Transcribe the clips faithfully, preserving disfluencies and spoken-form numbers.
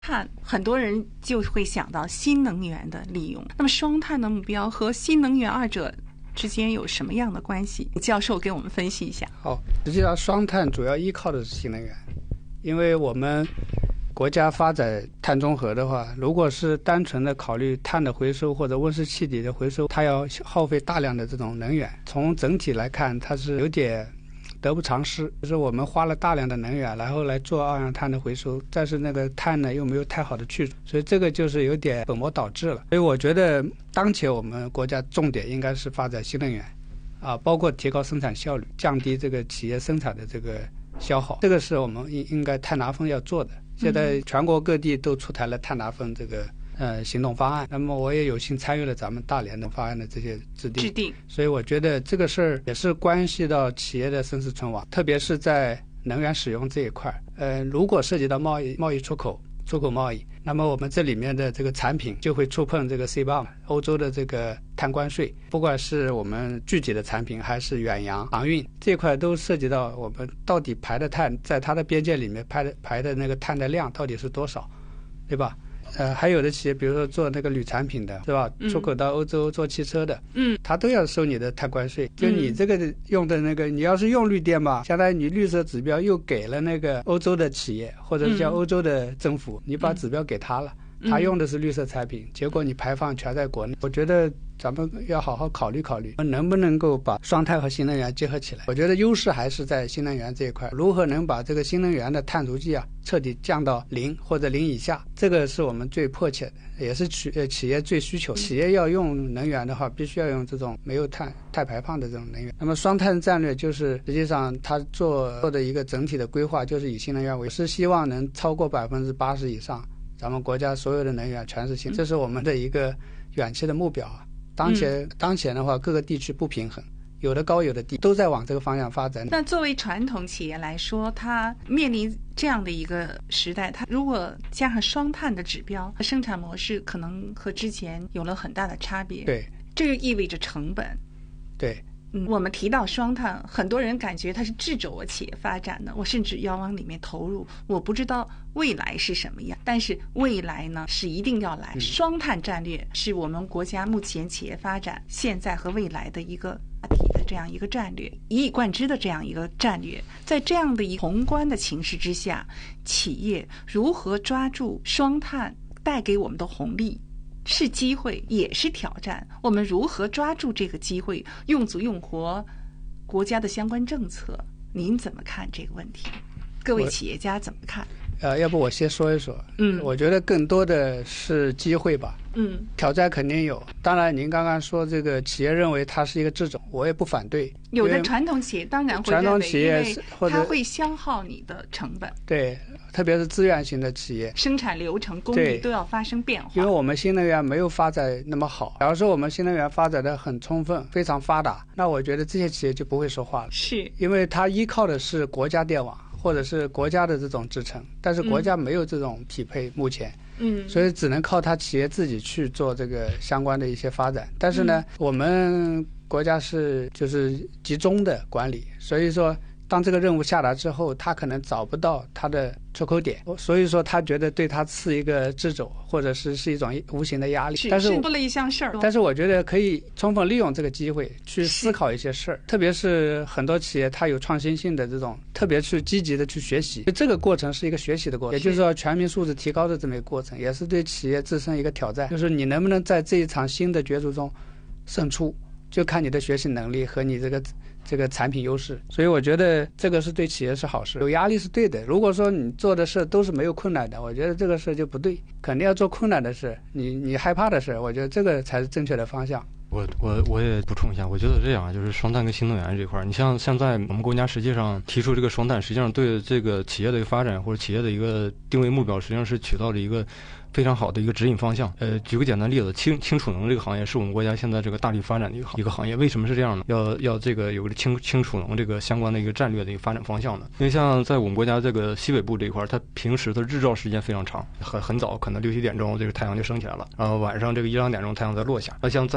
碳，很多人就会想到新能源的利用。那么双碳的目标和新能源二者之间有什么样的关系？教授给我们分析一下。 好，实际上双碳主要依靠的是新能源，因为我们国家发展碳中和的话，如果是单纯的考虑碳的回收或者温室气体的回收，它要耗费大量的这种能源。从整体来看，它是有点得不偿失，就是我们花了大量的能源，然后来做二氧碳的回收，但是那个碳呢又没有太好的去除，所以这个就是有点本末倒置了。所以我觉得当前我们国家重点应该是发展新能源啊，包括提高生产效率，降低这个企业生产的这个消耗，这个是我们应应该碳达峰要做的。现在全国各地都出台了碳达峰这个呃行动方案，那么我也有幸参与了咱们大连的方案的这些制定， 制定。 所以我觉得这个事儿也是关系到企业的生死存亡，特别是在能源使用这一块。呃，如果涉及到贸易、贸易出口、出口贸易，那么我们这里面的这个产品就会触碰这个 C 八 欧洲的这个碳关税，不管是我们具体的产品还是远洋航运这块，都涉及到我们到底排的碳在它的边界里面排的排的那个碳的量到底是多少，对吧？呃，还有的企业，比如说做那个铝产品的，是吧？出口到欧洲做汽车的，嗯，它都要收你的碳关税。就你这个用的那个，你要是用绿电吧，相当于你绿色指标又给了那个欧洲的企业，或者是叫欧洲的政府，你把指标给他了，他用的是绿色产品，结果你排放全在国内。我觉得咱们要好好考虑考虑，能不能够把双碳和新能源结合起来。我觉得优势还是在新能源这一块，如何能把这个新能源的碳足迹啊彻底降到零或者零以下，这个是我们最迫切的，也是企呃企业最需求。企业要用能源的话，必须要用这种没有碳碳排放的这种能源。那么双碳战略就是实际上它做做的一个整体的规划，就是以新能源为，是希望能超过百分之八十以上，咱们国家所有的能源全是新，这是我们的一个远期的目标啊。当前、嗯、当前的话，各个地区不平衡，有的高有的低，都在往这个方向发展。 那作为传统企业来说，它面临这样的一个时代，它如果加上双碳的指标，生产模式可能和之前有了很大的差别。 对， 这就意味着成本。 对。 嗯，我们提到双碳，很多人感觉它是制肘我企业发展的，我甚至要往里面投入，我不知道未来是什么样，但是未来呢是一定要来。双碳战略是我们国家目前企业发展现在和未来的一个大体的这样一个战略，一以贯之的这样一个战略。在这样的一个宏观的情势之下，企业如何抓住双碳带给我们的红利，是机会也是挑战，我们如何抓住这个机会，用足用活国家的相关政策？您怎么看这个问题？各位企业家怎么看？ 呃，要不我先说一说。嗯，我觉得更多的是机会吧。嗯，挑战肯定有。当然，您刚刚说这个企业认为它是一个制肘，我也不反对。 有的传统企业当然会认为， 传统企业或者它会消耗你的成本。 对，特别是资源型的企业， 生产流程、工艺都要发生变化。 因为我们新能源没有发展那么好，假如说我们新能源发展的很充分、非常发达，那我觉得这些企业就不会说话了。 是， 因为它依靠的是国家电网，或者是国家的这种支撑，但是国家没有这种匹配，目前，嗯，所以只能靠它企业自己去做这个相关的一些发展。但是呢，嗯、我们国家是就是集中的管理，所以说当这个任务下达之后，他可能找不到他的出口点，所以说他觉得对他是一个制肘，或者是是一种无形的压力。 但是多了一项事儿。 但是我觉得可以充分利用这个机会去思考一些事儿，特别是很多企业它有创新性的这种，特别去积极的去学习，这个过程是一个学习的过程，也就是说全民素质提高的这么一个过程，也是对企业自身一个挑战，就是你能不能在这一场新的角逐中胜出，就看你的学习能力和你这个这个产品优势。所以我觉得这个是对企业是好事，有压力是对的。如果说你做的事都是没有困难的，我觉得这个事就不对，肯定要做困难的事，你你害怕的事，我觉得这个才是正确的方向。 我我我也补充一下，我觉得这样啊，就是双碳跟新能源这块，你像现在我们国家实际上提出这个双碳，实际上对这个企业的一个发展或者企业的一个定位目标，实际上是起到了一个非常好的一个指引方向。呃，举个简单例子，氢氢储能这个行业是我们国家现在这个大力发展的一个一个行业。为什么是这样呢？要要这个有个氢氢储能这个相关的一个战略的一个发展方向呢？因为像在我们国家这个西北部这一块，它平时的日照时间非常长，很很早，可能六七点钟这个太阳就升起来了，然后晚上这个一两点钟太阳再落下。那像在我们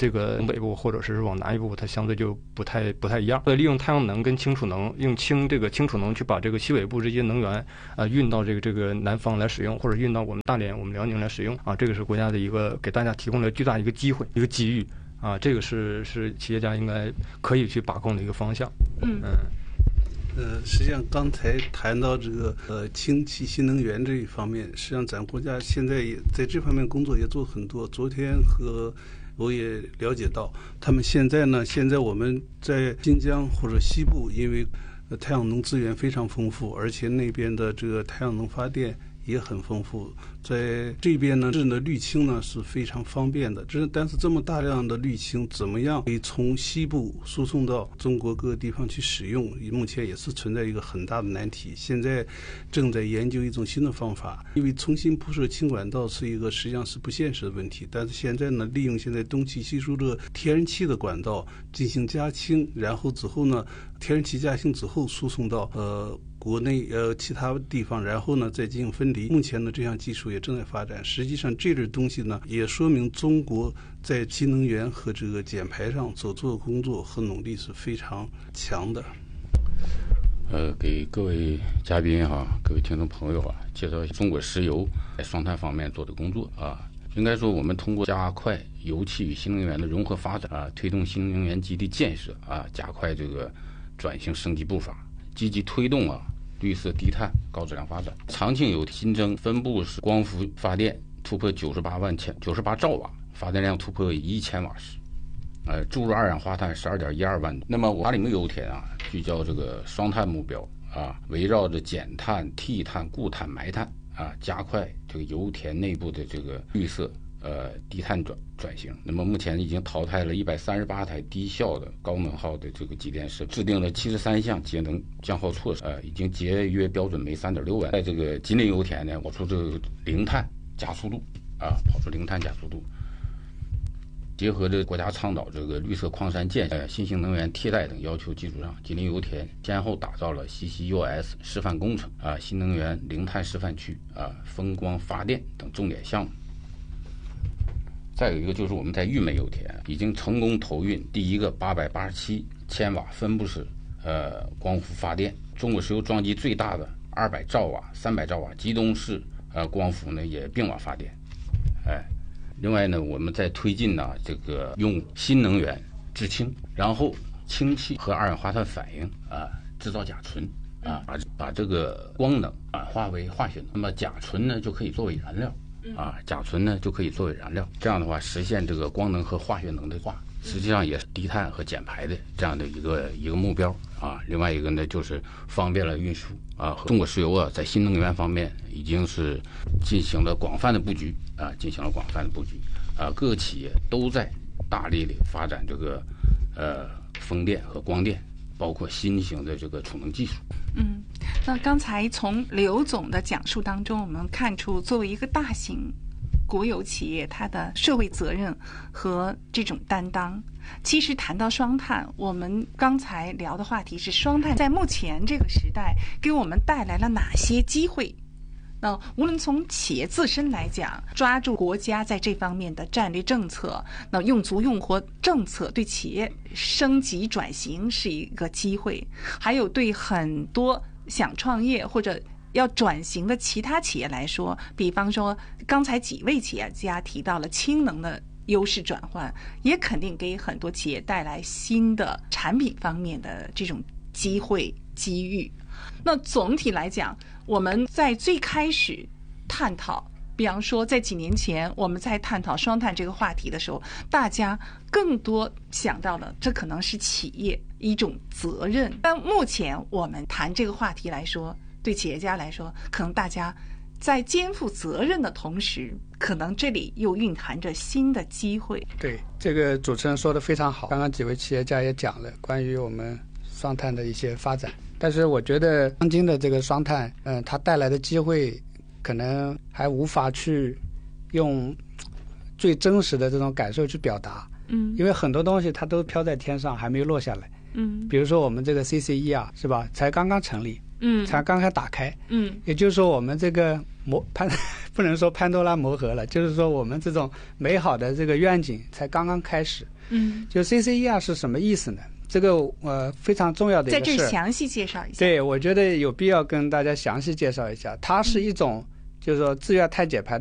这个东北部或者是往南一部，它相对就不太不太一样。所以利用太阳能跟氢储能，用氢这个氢储能去把这个西北部这些能源啊、呃、运到这个这个南方来使用，或者运到我们大连、我们辽宁来使用啊，这个是国家的一个给大家提供了巨大一个机会、一个机遇啊，这个是是企业家应该可以去把控的一个方向。 嗯嗯。 呃，实际上刚才谈到这个呃氢气新能源这一方面，实际上咱国家现在也在这方面工作也做很多。昨天和我也了解到，他们现在呢，现在我们在新疆或者西部，因为呃太阳能资源非常丰富，而且那边的这个太阳能发电也很丰富，在这边呢，这呢滤氢呢是非常方便的。这但是这么大量的滤氢，怎么样可以从西部输送到中国各个地方去使用？目前也是存在一个很大的难题。现在正在研究一种新的方法，因为重新铺设氢管道是一个实际上是不现实的问题。但是现在呢，利用现在东气吸收的天然气的管道进行加氢，然后之后呢，天然气加氢之后输送到呃。国内呃其他地方，然后呢再进行分离。目前呢这项技术也正在发展。实际上这类东西呢，也说明中国在新能源和这个减排上所做的工作和努力是非常强的。 呃，给各位嘉宾哈、啊，各位听众朋友啊，介绍一下中国石油在双碳方面做的工作啊。应该说，我们通过加快油气与新能源的融合发展啊，推动新能源基地建设啊，加快这个转型升级步伐，积极推动啊。绿色低碳高质量发展。长庆油新增分布式光伏发电突破九十八万千九十八兆瓦，发电量突破一千瓦时，呃，注入二氧化碳十二点一二万吨。那么我嘉陵油田啊，聚焦这个双碳目标啊，围绕着减碳、替碳、固碳、埋碳啊，加快这个油田内部的这个绿色。呃，低碳转转型。那么目前已经淘汰了一百三十八台低效的高能耗的这个机电设备，制定了七十三项节能降耗措施，呃，已经节约标准煤三点六万。在这个吉林油田呢，跑出这个零碳加速度啊，跑出零碳加速度。结合着国家倡导这个绿色矿山建设、新型能源替代等要求基础上，吉林油田先后打造了 C C U S 示范工程啊、新能源零碳示范区啊、风光发电等重点项目。再有一个就是我们在玉美油田已经成功投运第一个八百八十七千瓦分布式呃光伏发电，中国石油装机最大的二百兆瓦、三百兆瓦机动式呃光伏呢也并网发电，哎，另外呢我们在推进呢这个用新能源制氢，然后氢气和二氧化碳反应啊、呃、制造甲醇啊，把把这个光能转化为化学能，那么甲醇呢就可以作为燃料。啊，甲醇呢就可以作为燃料，这样的话实现这个光能和化学能的化，实际上也是低碳和减排的这样的一个一个目标啊。另外一个呢就是方便了运输啊。中国石油啊在新能源方面已经是进行了广泛的布局啊，进行了广泛的布局啊，各个企业都在大力的发展这个呃风电和光电，包括新型的这个储能技术。 嗯，那刚才从刘总的讲述当中，我们看出作为一个大型国有企业，它的社会责任和这种担当。其实谈到双碳，我们刚才聊的话题是双碳在目前这个时代给我们带来了哪些机会。那无论从企业自身来讲，抓住国家在这方面的战略政策，那用足用活政策对企业升级转型是一个机会，还有对很多想创业或者要转型的其他企业来说，比方说刚才几位企业家提到了氢能的优势转换，也肯定给很多企业带来新的产品方面的这种机会机遇。那总体来讲，我们在最开始探讨，比方说在几年前我们在探讨双碳这个话题的时候，大家更多想到的这可能是企业一种责任。但目前我们谈这个话题来说，对企业家来说，可能大家在肩负责任的同时，可能这里又蕴含着新的机会。 对，这个主持人说的非常好，刚刚几位企业家也讲了关于我们双碳的一些发展。但是我觉得当今的这个双碳，嗯、呃，它带来的机会可能还无法去用最真实的这种感受去表达， 嗯， 因为很多东西它都飘在天上，还没有落下来， 嗯， 比如说我们这个 C C E 啊，是吧？才刚刚成立， 嗯， 才刚刚打开， 嗯， 也就是说我们这个模盘不能说潘多拉魔盒了，就是说我们这种美好的这个愿景才刚刚开始。 嗯， 就 C C E R 是什么意思呢？这个呃非常重要的一在个事， 这详细介绍一下。 对，我觉得有必要跟大家详细介绍一下。它是一种就是说自愿碳减排